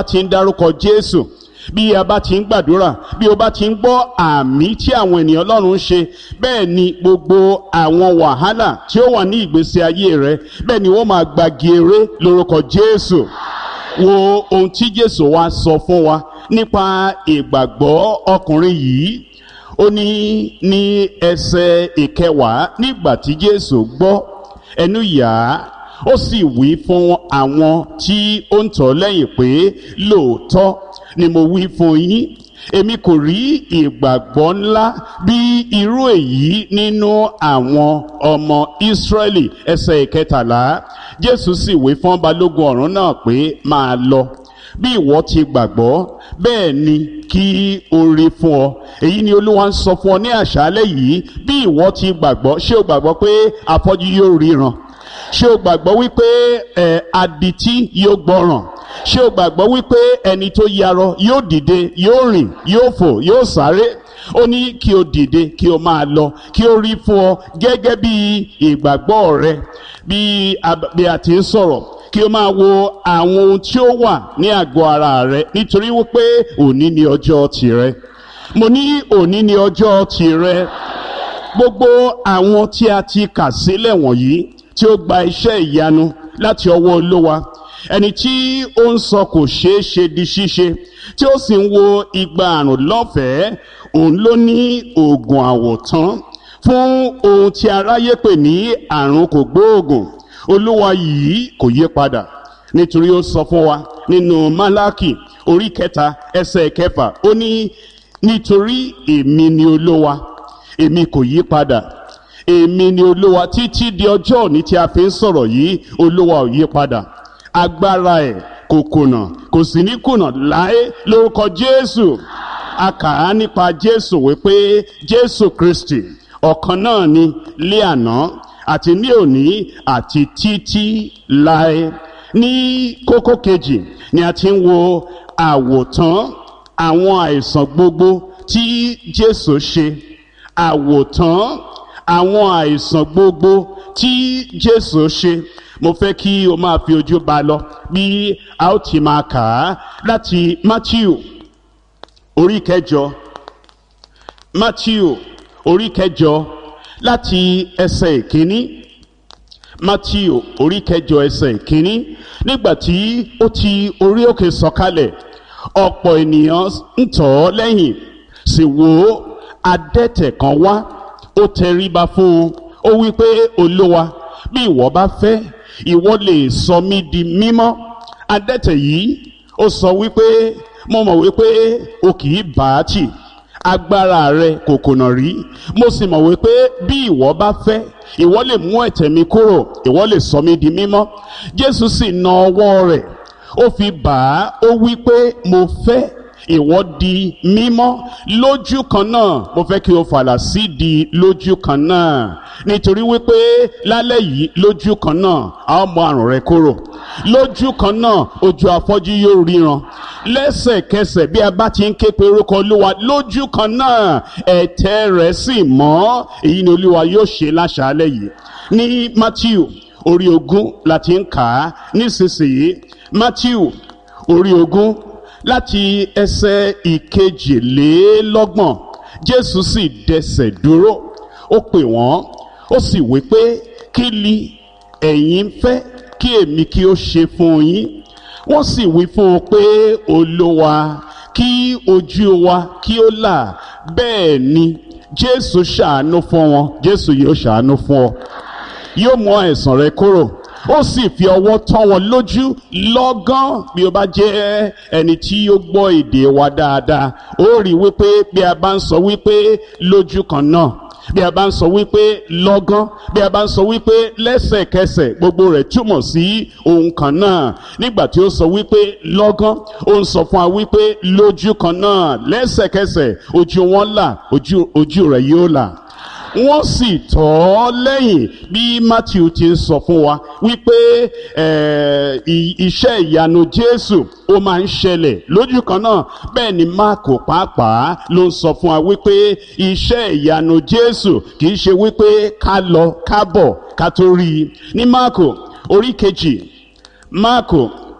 ti ń dárúkọ Jésù, bí a bá ti ń gbàdúrà, bí o bá ti ń gbọ́ àmì tí àwọn ènìyàn Ọlọ́run ń ṣe, bẹ́ẹ̀ ni gbogbo àwọn wàhálà tí ó wà ní ìgbésí ayé rẹ, bẹ́ẹ̀ ni wọ́n máa gbagi eré lórúkọ Jésù. Wo ohun tí Jésù wá sọ fún wa nípa ìgbàgbọ́ ọkùnrin yìí. Ó ní ẹsẹ̀ 10, nígbà tí Jésù gbọ́, ẹnu yà á, ó sì wí fún àwọn tí ó ń tọ̀ lẹ́yìn pé, lóòótọ́ ni mo wí fún yín, èmi kò rí ìgbàgbọ́ ńlá bí irú èyí nínú àwọn ọmọ Ísírẹ́lì. Ẹsẹ̀ 13, Jésù sì wí fún balógun ọ̀rún náà pé, máa lọ, bí ìwọ ti gbàgbọ́, bẹ́ẹ̀ ni kí o rí fún ọ. Èyí ni Olúwa ń sọ fún ọ ní àṣálẹ́ yìí. Bí ìwọ ti gbàgbọ́, ṣé o gbàgbọ́ pé afọ́jú yóò ríran? Ṣé o gbàgbọ́ wípé adití yóò gbọ́ràn? Ṣé o gbàgbọ́ wípé ẹni tó yarọ yóò dìde, yóò rìn, yóò fò, yóò sáré? Ó ní kí o dìde, kí o máa lọ, kí o rí fún ọ gẹ́gẹ́ bí ìgbàgbọ́ rẹ. Bí a ti ń sọ̀rọ̀, kí o máa wo àwọn ohun tí ó wà ní àgọ́ ara rẹ, nítorí wípé òní ni ọjọ́ tìrẹ. Mo ní òní ni ọjọ́ tìrẹ. Gbogbo àwọn tí a ti kà sílẹ̀ wọ̀nyí tí ó gba iṣẹ́ ìyanu láti ọwọ́ Olúwa, ẹni tí ó ń sọ kò ṣeé ṣe di ṣíṣe, tí ó sì ń wo igba àrùn lọ́fẹ̀ẹ́, òun ló ní oògùn àwòtán fún ohun tí aráyé pè ní àrùn kògbóògùn. Olúwa yìí kò yí padà, nítorí ó sọ fún wa nínú Málákì orí 3 ẹsẹ̀ 6, ó ní, nítorí èmi ni Olúwa, èmi kò yí padà. Èmi ni Olúwa. Títí di ọjọ́ òní tí a fi ń sọ̀rọ̀ yìí, Olúwa ò yí padà. Agbára ẹ̀ kò kùnà, kò sì ní kùnà láé lórúkọ Jésù. A kà á nípa Jésù wípé Jésù Kristi ọ̀kan náà ni lé àná àti ní òní àti títí láé. Ní kókó kejì ni a ti ń wo àwòtán àwọn àìsàn gbogbo tí Jésù ṣe. Àwòtán àwọn àìsàn gbogbo tí Jésù ṣe. Mo fẹ́ kí o máa fi ojú bá lọ bí a ó ti máa kà á láti Mátíù orí 9. Mátíù orí 9 láti ẹsẹ̀ 1. Mátíù orí 9 ẹsẹ̀ 1. Nígbà tí ó ti orí òkè sọ̀kalẹ̀, ọ̀pọ̀ ènìyàn ń tọ̀ ọ́ lẹ́yìn. Sì wò ó, adẹ́tẹ̀ kan wá, ó tẹríba fún un. Ó wí pé, Olúwa, bí ìwọ bá fẹ́, ìwọ lè sọ mí di mímọ́. Adẹ́tẹ̀ yìí ó sọ wípé, mo mọ̀ wípé o kì í bá a tì, agbára rẹ kò kùnà rí. Mo sì mọ̀ wípé bí ìwọ bá fẹ́, ìwọ lè mú ẹ̀tẹ̀ mi kúrò, ìwọ lè sọ mí di mímọ́. Jésù sì na ọwọ́ rẹ̀, ó fi bà á, ó wípé, mo fẹ́, ìwọ di mímọ́. Lójú kan náà, mo fẹ́ kí o fàlà sí di lójú kan náà, nítorí wípé lálẹ́ yìí lójú kan náà a ó mú àrùn rẹ kúrò. Lójú kan náà ojú afọ́jú yóò ríran. Lẹ́sẹ̀kẹsẹ̀ bí a bá ti ń ké pe orúkọ Olúwa, lójú kan náà ẹ̀tẹ̀ rẹ̀ sì mọ́. Èyí ni Olúwa yóò ṣe láṣálẹ́ yìí. Ní Mátíù orí 20 la ti ń kà á nísinsìnyí. Mátíù orí 20 láti ẹsẹ̀ 21. Jésù sì dẹsẹ̀ dúró, ó pè wọ́n, ó sì wí pé, kí li ẹ̀yin fẹ́ kí èmi kí ó ṣe fún yín? Wọ́n sì wí fún un pé, Olúwa, kí ojú wa kí ó là. Bẹ́ẹ̀ ni Jésù ṣàánú fún wọn. Jésù yóò ṣàánú fún ọ, yóò mú àìsàn rẹ kúrò. Ó sì fi ọwọ́ tọ́ wọn lójú lọ́gán. Bí o bá jẹ́ ẹni tí ó gbọ́ èdè wa dáadáa, ó rí wípé bí a bá ń sọ wípé lójú kan náà, bí a bá ń sọ wípé lọ́gán, bí a bá ń sọ wípé lẹ́sẹ̀kẹsẹ̀, gbogbo rẹ̀ túmọ̀ sí ohun kan náà. Nígbà tí ó sọ wípé lọ́gán, ó ń sọ fún wa wípé lójú kan náà, lẹ́sẹ̀kẹsẹ̀ ojú wọn là, ojú rẹ̀ yóò là. Wọ́n sì tọ̀ ọ́ lẹ́yìn, bí Mátíù ti ń sọ fún wa wípé iṣẹ́ ìyanu Jésù ó máa ń ṣẹlẹ̀ lójú kan náà. Bẹ́ẹ̀ ni Máàkù pàápàá ló ń sọ fún wa wípé iṣẹ́ ìyanu Jésù kì í ṣe wípé ká lọ ká bọ̀ ká tó rí i. Ní Máàkù orí 2, Máàkù